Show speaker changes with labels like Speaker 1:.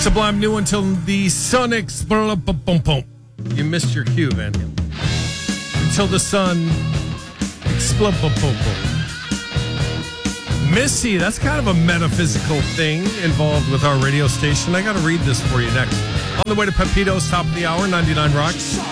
Speaker 1: Sublime new until the sun explodes. You missed your cue, Van Halen. Until the sun explodes. Missy, that's kind of a metaphysical thing involved with our radio station. I got to read this for you next. On the way to Pepito's, top of the hour, 99 Rocks.